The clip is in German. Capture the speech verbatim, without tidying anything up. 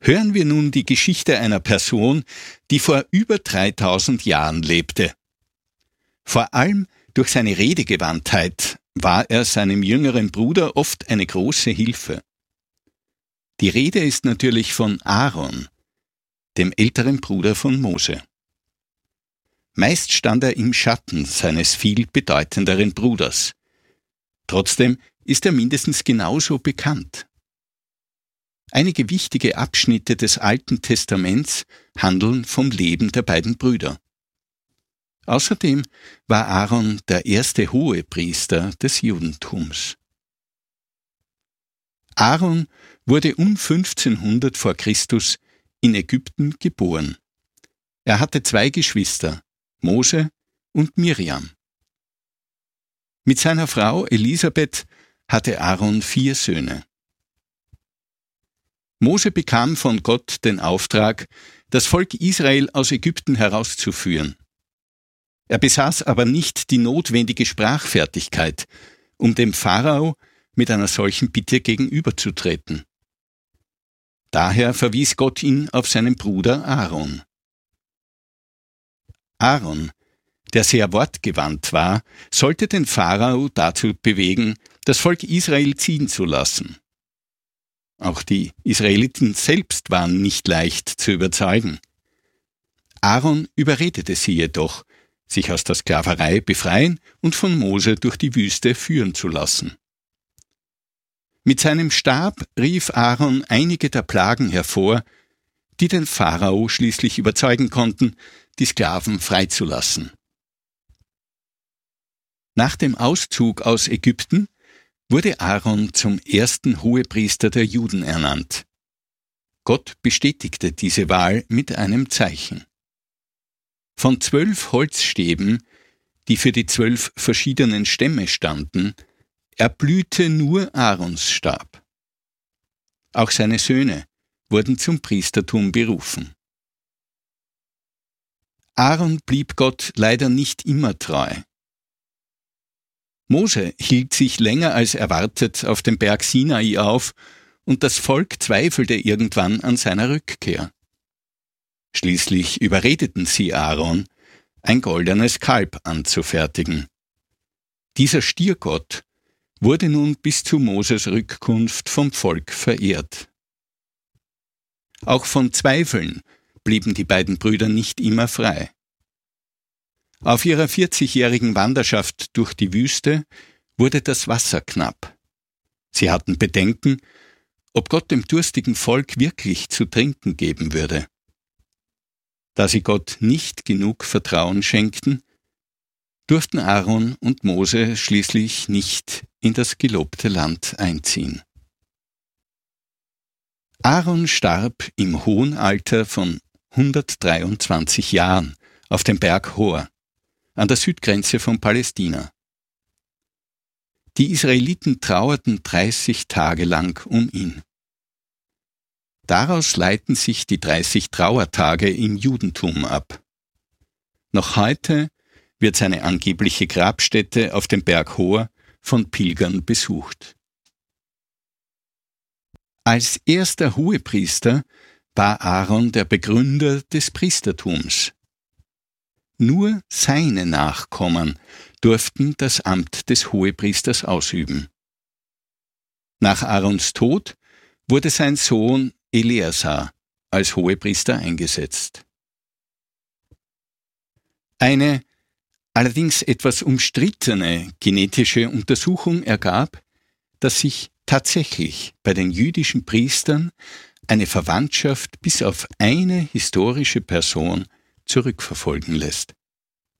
Hören wir nun die Geschichte einer Person, die vor über dreitausend Jahren lebte. Vor allem durch seine Redegewandtheit war er seinem jüngeren Bruder oft eine große Hilfe. Die Rede ist natürlich von Aaron, dem älteren Bruder von Mose. Meist stand er im Schatten seines viel bedeutenderen Bruders. Trotzdem ist er mindestens genauso bekannt. Einige wichtige Abschnitte des Alten Testaments handeln vom Leben der beiden Brüder. Außerdem war Aaron der erste Hohepriester des Judentums. Aaron wurde um fünfzehnhundert vor Christus in Ägypten geboren. Er hatte zwei Geschwister, Mose und Miriam. Mit seiner Frau Elisabeth hatte Aaron vier Söhne. Mose bekam von Gott den Auftrag, das Volk Israel aus Ägypten herauszuführen. Er besaß aber nicht die notwendige Sprachfertigkeit, um dem Pharao mit einer solchen Bitte gegenüberzutreten. Daher verwies Gott ihn auf seinen Bruder Aaron. Aaron, der sehr wortgewandt war, sollte den Pharao dazu bewegen, das Volk Israel ziehen zu lassen. Auch die Israeliten selbst waren nicht leicht zu überzeugen. Aaron überredete sie jedoch, sich aus der Sklaverei befreien und von Mose durch die Wüste führen zu lassen. Mit seinem Stab rief Aaron einige der Plagen hervor, die den Pharao schließlich überzeugen konnten, die Sklaven freizulassen. Nach dem Auszug aus Ägypten wurde Aaron zum ersten Hohepriester der Juden ernannt. Gott bestätigte diese Wahl mit einem Zeichen. Von zwölf Holzstäben, die für die zwölf verschiedenen Stämme standen, erblühte nur Aarons Stab. Auch seine Söhne wurden zum Priestertum berufen. Aaron blieb Gott leider nicht immer treu. Mose hielt sich länger als erwartet auf dem Berg Sinai auf und das Volk zweifelte irgendwann an seiner Rückkehr. Schließlich überredeten sie Aaron, ein goldenes Kalb anzufertigen. Dieser Stiergott wurde nun bis zu Moses Rückkunft vom Volk verehrt. Auch von Zweifeln blieben die beiden Brüder nicht immer frei. Auf ihrer vierzigjährigen Wanderschaft durch die Wüste wurde das Wasser knapp. Sie hatten Bedenken, ob Gott dem durstigen Volk wirklich zu trinken geben würde. Da sie Gott nicht genug Vertrauen schenkten, durften Aaron und Mose schließlich nicht in das gelobte Land einziehen. Aaron starb im hohen Alter von hundertdreiundzwanzig Jahren auf dem Berg Hor, an der Südgrenze von Palästina. Die Israeliten trauerten dreißig Tage lang um ihn. Daraus leiten sich die dreißig Trauertage im Judentum ab. Noch heute wird seine angebliche Grabstätte auf dem Berg Hor von Pilgern besucht. Als erster Hohepriester war Aaron der Begründer des Priestertums. Nur seine Nachkommen durften das Amt des Hohepriesters ausüben. Nach Aarons Tod wurde sein Sohn Eleazar als Hohepriester eingesetzt. Eine allerdings etwas umstrittene genetische Untersuchung ergab, dass sich tatsächlich bei den jüdischen Priestern eine Verwandtschaft bis auf eine historische Person zurückverfolgen lässt.